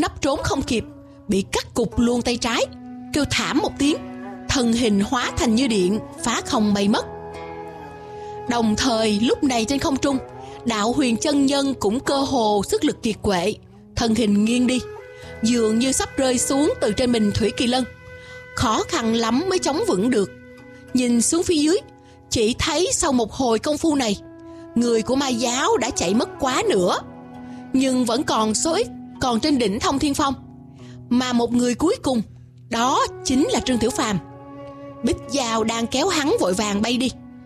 nấp trốn không kịp, bị cắt cụt luôn tay trái, kêu thảm một tiếng, thân hình hóa thành như điện, phá không bay mất. Đồng thời lúc này trên không trung, Đạo Huyền chân nhân cũng cơ hồ sức lực kiệt quệ, thân hình nghiêng đi, dường như sắp rơi xuống từ trên mình Thủy Kỳ Lân, khó khăn lắm mới chống vững được. Nhìn xuống phía dưới, chỉ thấy sau một hồi công phu này, người của Ma giáo đã chạy mất quá nửa, nhưng vẫn còn số ít còn trên đỉnh Thông Thiên Phong, mà một người cuối cùng, đó chính là Trương Tiểu Phàm. Bích Giao đang kéo hắn vội vàng bay đi.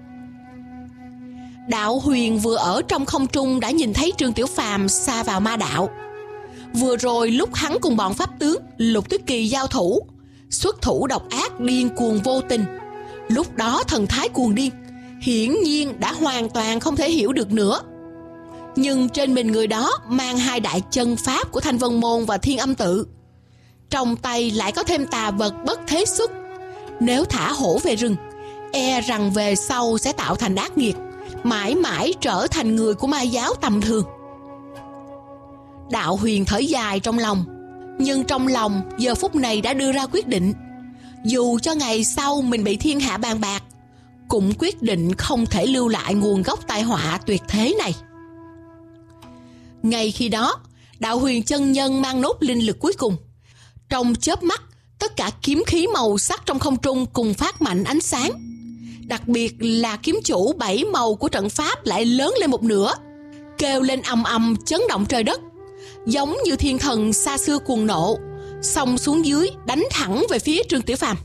Đạo Huyền vừa ở trong không trung đã nhìn thấy Trương Tiểu Phàm sa vào ma đạo. Vừa rồi lúc hắn cùng bọn pháp tướng Lục Tuyết Kỳ giao thủ, xuất thủ độc ác điên cuồng vô tình, lúc đó thần thái cuồng điên, hiển nhiên đã hoàn toàn không thể hiểu được nữa. Nhưng trên mình người đó mang hai đại chân pháp của Thanh Vân Môn và Thiên Âm Tự, trong tay lại có thêm tà vật Bất Thế Xuất. Nếu thả hổ về rừng, e rằng về sau sẽ tạo thành ác nghiệt, mãi mãi trở thành người của Ma giáo tầm thường. Đạo Huyền thở dài trong lòng, nhưng trong lòng giờ phút này đã đưa ra quyết định, dù cho ngày sau mình bị thiên hạ bàn bạc, cũng quyết định không thể lưu lại nguồn gốc tai họa tuyệt thế này. Ngay khi đó, Đạo Huyền chân nhân mang nốt linh lực cuối cùng, trong chớp mắt, tất cả kiếm khí màu sắc trong không trung cùng phát mạnh ánh sáng. Đặc biệt là kiếm chủ 7 màu của trận pháp lại lớn lên một nửa, kêu lên ầm ầm chấn động trời đất, giống như thiên thần xa xưa cuồng nộ, xông xuống dưới đánh thẳng về phía Trương Tiểu Phàm.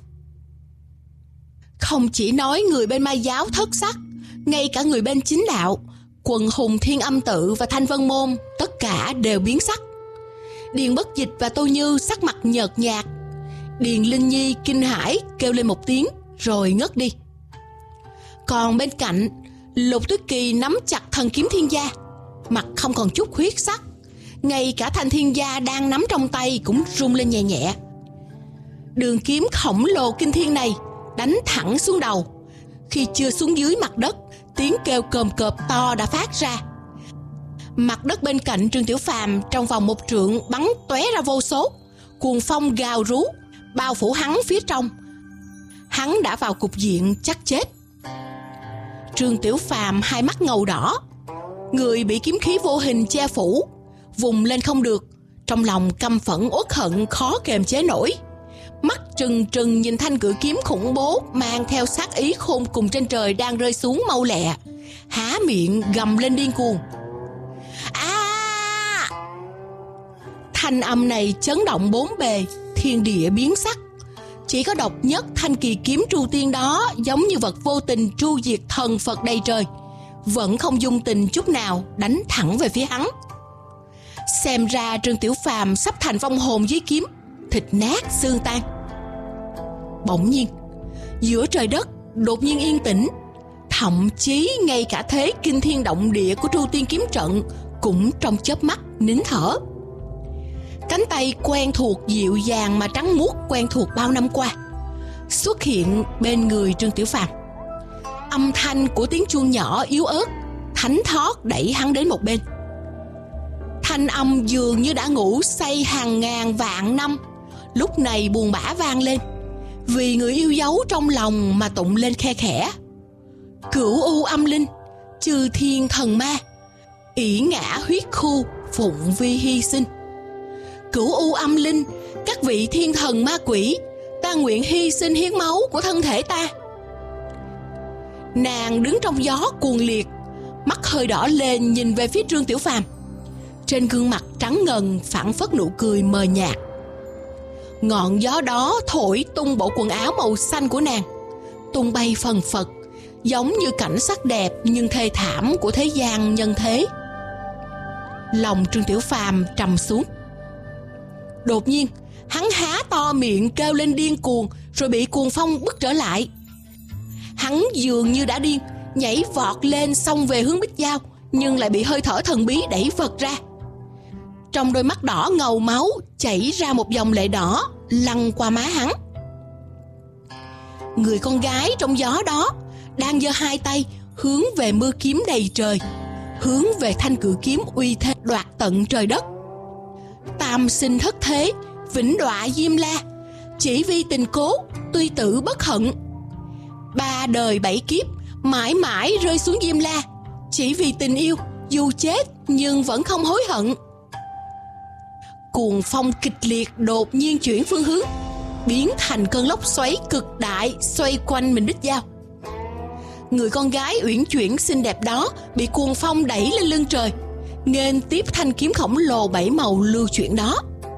Không chỉ nói người bên Ma giáo thất sắc, ngay cả người bên chính đạo, quần hùng Thiên Âm Tự và Thanh Vân Môn, tất cả đều biến sắc. Điền Bất Dịch và Tô Như sắc mặt nhợt nhạt, Điền Linh Nhi kinh hãi kêu lên một tiếng rồi ngất đi. Còn bên cạnh, Lục Tuyết Kỳ nắm chặt thần kiếm thiên gia, mặt không còn chút huyết sắc, ngay cả thanh thiên gia đang nắm trong tay cũng rung lên nhẹ nhẹ. Đường kiếm khổng lồ kinh thiên này đánh thẳng xuống đầu, khi chưa xuống dưới mặt đất, tiếng kêu cồm cộp to đã phát ra. Mặt đất bên cạnh Trương Tiểu Phàm trong vòng một trượng bắn tóe ra vô số, cuồng phong gào rú bao phủ hắn phía trong. Hắn đã vào cục diện chắc chết. Trương Tiểu Phàm hai mắt ngầu đỏ, người bị kiếm khí vô hình che phủ, vùng lên không được, trong lòng căm phẫn uất hận khó kềm chế nổi. Mắt trừng trừng nhìn thanh cự kiếm khủng bố mang theo sát ý khôn cùng trên trời đang rơi xuống mau lẹ, há miệng gầm lên điên cuồng. Thanh âm này chấn động bốn bề, thiên địa biến sắc. Chỉ có độc nhất thanh kỳ kiếm tru tiên đó giống như vật vô tình tru diệt thần Phật đầy trời, vẫn không dung tình chút nào đánh thẳng về phía hắn. Xem ra Trương Tiểu Phàm sắp thành vong hồn dưới kiếm, thịt nát xương tan. Bỗng nhiên, giữa trời đất đột nhiên yên tĩnh, thậm chí ngay cả thế kinh thiên động địa của Tru Tiên kiếm trận cũng trong chớp mắt nín thở. Cánh tay quen thuộc dịu dàng mà trắng muốt quen thuộc bao năm qua xuất hiện bên người Trương Tiểu Phàm. Âm thanh của tiếng chuông nhỏ yếu ớt thánh thót đẩy hắn đến một bên. Thanh âm dường như đã ngủ say hàng ngàn vạn năm, lúc này buồn bã vang lên, vì người yêu dấu trong lòng mà tụng lên khe khẽ. Cửu u âm linh, chư thiên thần ma, ỷ ngã huyết khu, phụng vi hy sinh. Cửu u âm linh, các vị thiên thần ma quỷ, ta nguyện hy sinh hiến máu của thân thể ta. Nàng đứng trong gió cuồng liệt, mắt hơi đỏ lên nhìn về phía Trương Tiểu Phàm. Trên gương mặt trắng ngần phảng phất nụ cười mờ nhạt. Ngọn gió đó thổi tung bộ quần áo màu xanh của nàng, tung bay phần phật, giống như cảnh sắc đẹp nhưng thê thảm của thế gian nhân thế. Lòng Trương Tiểu Phàm trầm xuống. Đột nhiên, hắn há to miệng kêu lên điên cuồng, rồi bị cuồng phong bức trở lại. Hắn dường như đã điên, nhảy vọt lên xông về hướng Bích Giao, nhưng lại bị hơi thở thần bí đẩy vật ra. Trong đôi mắt đỏ ngầu máu chảy ra một dòng lệ đỏ lăn qua má hắn. Người con gái trong gió đó đang giơ hai tay hướng về mưa kiếm đầy trời, hướng về thanh cự kiếm uy thế đoạt tận trời đất. tam sinh thất thế, vĩnh đọa Diêm La, chỉ vì tình cố, tuy tử bất hận. 3 đời 7 kiếp, mãi mãi rơi xuống Diêm La, chỉ vì tình yêu, dù chết nhưng vẫn không hối hận. Cuồng phong kịch liệt đột nhiên chuyển phương hướng, biến thành cơn lốc xoáy cực đại xoay quanh mình Bích Giao. Người con gái uyển chuyển xinh đẹp đó bị cuồng phong đẩy lên lưng trời, nghênh tiếp thanh kiếm khổng lồ 7 màu lưu chuyển đó.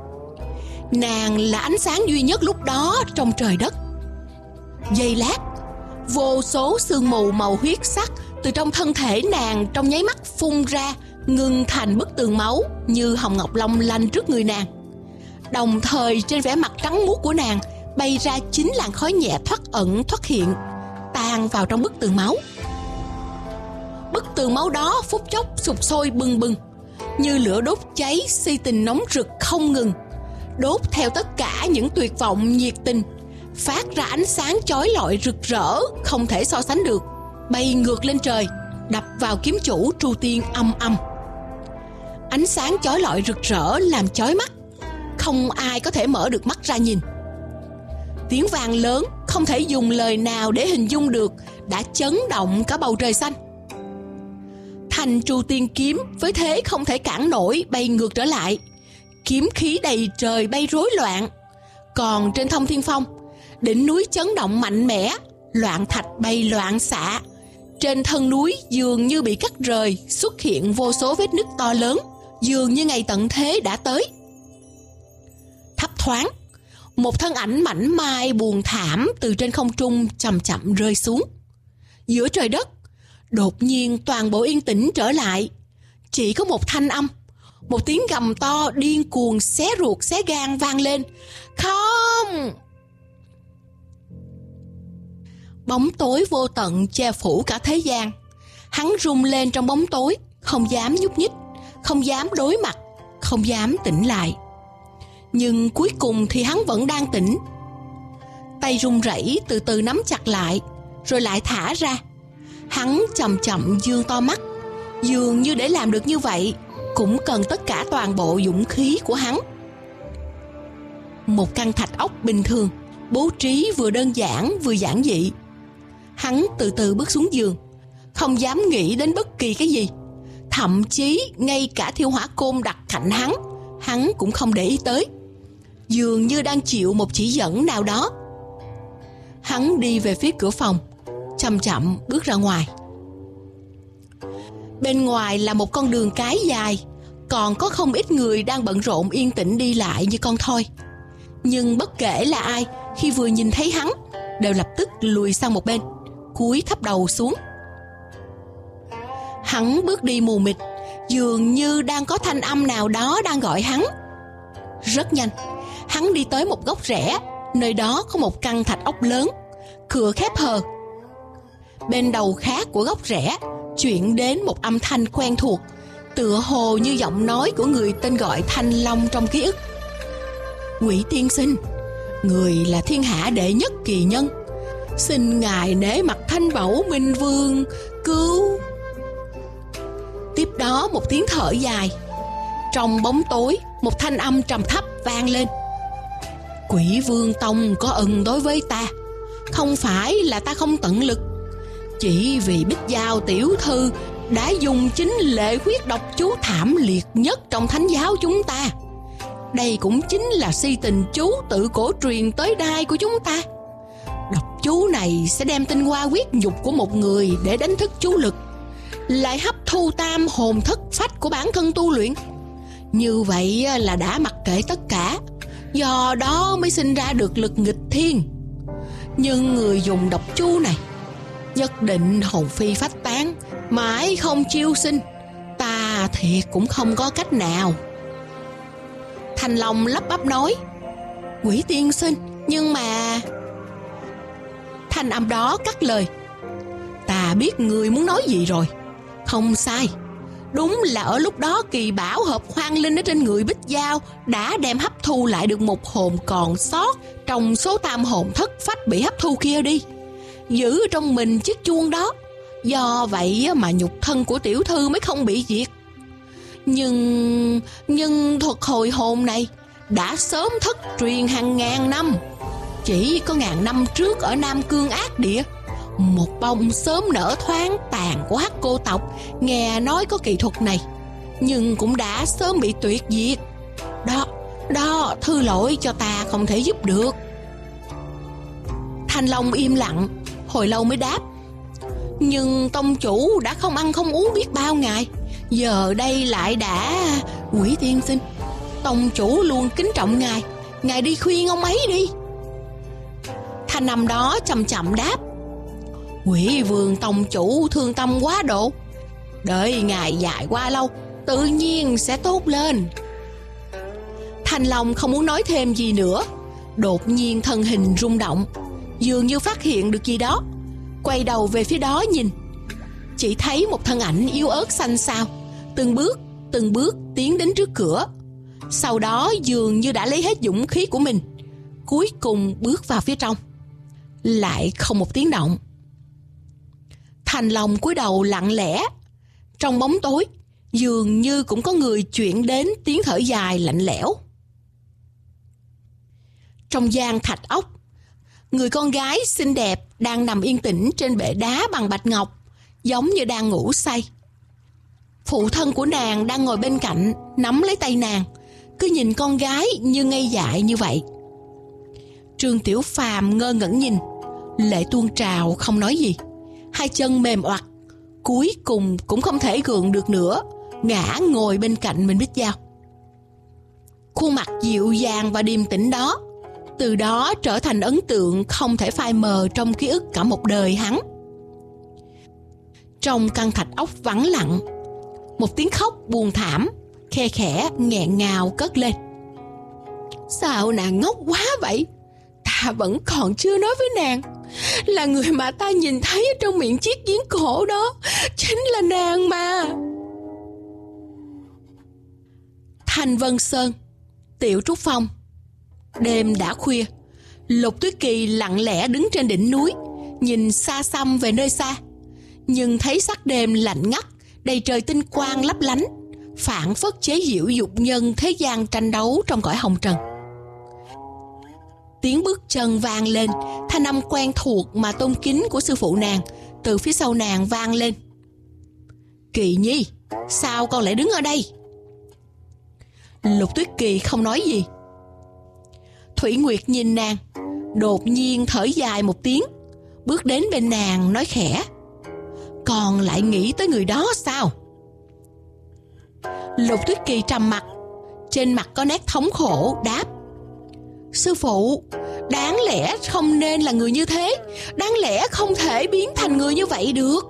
Nàng là ánh sáng duy nhất lúc đó trong trời đất. Giây lát, vô số sương mù màu huyết sắc từ trong thân thể nàng trong nháy mắt phun ra, ngưng thành bức tường máu như hồng ngọc long lanh trước người nàng. Đồng thời trên vẻ mặt trắng muốt của nàng bay ra 9 làn khói nhẹ thoát ẩn thoát hiện, tan vào trong bức tường máu. Bức tường máu đó phút chốc sục sôi bừng bừng, như lửa đốt cháy si tình nóng rực không ngừng, đốt theo tất cả những tuyệt vọng nhiệt tình, phát ra ánh sáng chói lọi rực rỡ không thể so sánh được, bay ngược lên trời, đập vào kiếm chủ Tru Tiên âm âm. Ánh sáng chói lọi rực rỡ làm chói mắt, không ai có thể mở được mắt ra nhìn. Tiếng vang lớn không thể dùng lời nào để hình dung được đã chấn động cả bầu trời xanh. Thanh Tru Tiên kiếm với thế không thể cản nổi bay ngược trở lại, kiếm khí đầy trời bay rối loạn. Còn trên Thông Thiên Phong, đỉnh núi chấn động mạnh mẽ, loạn thạch bay loạn xạ. Trên thân núi dường như bị cắt rời, xuất hiện vô số vết nứt to lớn, dường như ngày tận thế đã tới. Thấp thoáng, một thân ảnh mảnh mai buồn thảm từ trên không trung chậm chậm rơi xuống. Giữa trời đất, đột nhiên toàn bộ yên tĩnh trở lại, chỉ có một thanh âm, một tiếng gầm to điên cuồng xé ruột xé gan vang lên: "Không!" Bóng tối vô tận che phủ cả thế gian. Hắn rung lên trong bóng tối, không dám nhúc nhích, không dám đối mặt, không dám tỉnh lại. Nhưng cuối cùng thì hắn vẫn đang tỉnh. Tay run rẩy từ từ nắm chặt lại, rồi lại thả ra. Hắn chậm chậm dương to mắt, dường như để làm được như vậy cũng cần tất cả toàn bộ dũng khí của hắn. Một căn thạch ốc bình thường, bố trí vừa đơn giản vừa giản dị. Hắn từ từ bước xuống giường, không dám nghĩ đến bất kỳ cái gì. Thậm chí ngay cả thiêu hỏa côn đặt cạnh hắn cũng không để ý tới, dường như đang chịu một chỉ dẫn nào đó. Hắn đi về phía cửa phòng, chậm chậm bước ra ngoài. Bên ngoài là một con đường cái dài, còn có không ít người đang bận rộn yên tĩnh đi lại như con thoi. Nhưng bất kể là ai, khi vừa nhìn thấy hắn đều lập tức lùi sang một bên, cúi thấp đầu xuống. Hắn bước đi mù mịt, dường như đang có thanh âm nào đó đang gọi hắn. Rất nhanh, hắn đi tới một góc rẽ, nơi đó có một căn thạch ốc lớn, cửa khép hờ. Bên đầu khác của góc rẽ chuyển đến một âm thanh quen thuộc, tựa hồ như giọng nói của người tên gọi Thanh Long trong ký ức. "Quỷ tiên sinh, người là thiên hạ đệ nhất kỳ nhân, xin ngài nể mặt Thanh Bảo Minh Vương cứu." Tiếp đó một tiếng thở dài. Trong bóng tối, một thanh âm trầm thấp vang lên: "Quỷ Vương Tông có ân đối với ta, không phải là ta không tận lực, chỉ vì Bích Giao tiểu thư đã dùng chính lệ huyết độc chú thảm liệt nhất trong thánh giáo chúng ta. Đây cũng chính là si tình chú tự cổ truyền tới nay của chúng ta. Độc chú này sẽ đem tinh hoa huyết nhục của một người để đánh thức chú lực, lại hấp thu tam hồn thất phách của bản thân tu luyện. Như vậy là đã mặc kệ tất cả, do đó mới sinh ra được lực nghịch thiên. Nhưng người dùng độc chú này nhất định hồn phi phách tán, mãi không chiêu sinh. Ta thiệt cũng không có cách nào." Thanh Long lắp bắp nói: "Quỷ tiên sinh, nhưng mà..." Thanh âm đó cắt lời: "Ta biết người muốn nói gì rồi. Không sai, đúng là ở lúc đó kỳ bảo hợp hoang linh ở trên người Bích Giao đã đem hấp thu lại được một hồn còn sót trong số tam hồn thất phách bị hấp thu kia đi, giữ trong mình chiếc chuông đó. Do vậy mà nhục thân của tiểu thư mới không bị diệt. Nhưng thuật hồi hồn này đã sớm thất truyền hàng ngàn năm. Chỉ có ngàn năm trước ở Nam Cương Ác Địa, một bông sớm nở thoáng tàn của Hắc Cô tộc nghe nói có kỳ thuật này, nhưng cũng đã sớm bị tuyệt diệt. Đó, thư lỗi cho ta không thể giúp được. Thanh Long im lặng, hồi lâu mới đáp. Nhưng tông chủ đã không ăn không uống biết bao ngày, giờ đây lại đã... Quỷ tiên sinh, tông chủ luôn kính trọng ngài đi khuyên ông ấy đi. Thanh âm đó chậm chậm đáp. Quỷ vương tông chủ thương tâm quá độ, đợi ngài dài qua lâu tự nhiên sẽ tốt lên. Thanh Long không muốn nói thêm gì nữa, đột nhiên thân hình rung động, dường như phát hiện được gì đó, quay đầu về phía đó nhìn. Chỉ thấy một thân ảnh yếu ớt xanh xao từng bước tiến đến trước cửa. Sau đó dường như đã lấy hết dũng khí của mình, cuối cùng bước vào phía trong. Lại không một tiếng động. Thanh Long cúi đầu lặng lẽ. Trong bóng tối dường như cũng có người chuyển đến tiếng thở dài lạnh lẽo. Trong gian thạch ốc, người con gái xinh đẹp đang nằm yên tĩnh trên bệ đá bằng bạch ngọc, giống như đang ngủ say. Phụ thân của nàng đang ngồi bên cạnh, nắm lấy tay nàng, cứ nhìn con gái như ngây dại như vậy. Trương Tiểu Phàm ngơ ngẩn nhìn, lệ tuôn trào không nói gì, hai chân mềm oặt, cuối cùng cũng không thể gượng được nữa, ngã ngồi bên cạnh Minh Bích Giao. Khuôn mặt dịu dàng và điềm tĩnh đó, từ đó trở thành ấn tượng không thể phai mờ trong ký ức cả một đời hắn. Trong căn thạch ốc vắng lặng, một tiếng khóc buồn thảm, khe khẽ nghẹn ngào cất lên. Sao nàng ngốc quá vậy? Ta vẫn còn chưa nói với nàng, là người mà ta nhìn thấy trong miệng chiếc giếng cổ đó chính là nàng mà. Thanh Vân Sơn, Tiểu Trúc Phong. Đêm đã khuya, Lục Tuyết Kỳ lặng lẽ đứng trên đỉnh núi, nhìn xa xăm về nơi xa, nhưng thấy sắc đêm lạnh ngắt, đầy trời tinh quang lấp lánh, phảng phất chế giễu dục nhân thế gian tranh đấu trong cõi hồng trần. Tiếng bước chân vang lên, thanh âm quen thuộc mà tôn kính của sư phụ nàng từ phía sau nàng vang lên. Kỳ Nhi, sao con lại đứng ở đây? Lục Tuyết Kỳ không nói gì. Thủy Nguyệt nhìn nàng, đột nhiên thở dài một tiếng, bước đến bên nàng nói khẽ. Con lại nghĩ tới người đó sao? Lục Tuyết Kỳ trầm mặt, trên mặt có nét thống khổ đáp. Sư phụ, đáng lẽ không nên là người như thế, đáng lẽ không thể biến thành người như vậy được.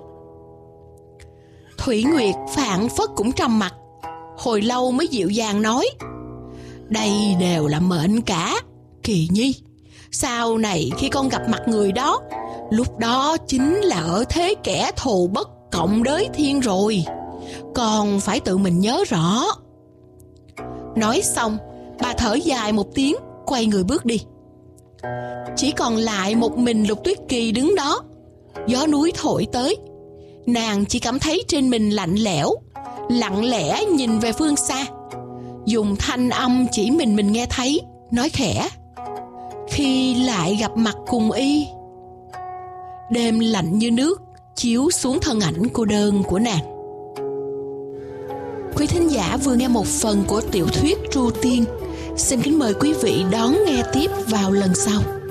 Thủy Nguyệt phảng phất cũng trầm mặt, hồi lâu mới dịu dàng nói. Đây đều là mệnh cả, Kỳ Nhi. Sau này khi con gặp mặt người đó, lúc đó chính là ở thế kẻ thù bất cộng đới thiên rồi. Con phải tự mình nhớ rõ. Nói xong, bà thở dài một tiếng, quay người bước đi. Chỉ còn lại một mình Lục Tuyết Kỳ đứng đó. Gió núi thổi tới, nàng chỉ cảm thấy trên mình lạnh lẽo, lặng lẽ nhìn về phương xa, dùng thanh âm chỉ mình nghe thấy, nói khẽ. Khi lại gặp mặt cùng y. Đêm lạnh như nước chiếu xuống thân ảnh cô đơn của nàng. Quý thính giả vừa nghe một phần của tiểu thuyết Tru Tiên. Xin kính mời quý vị đón nghe tiếp vào lần sau.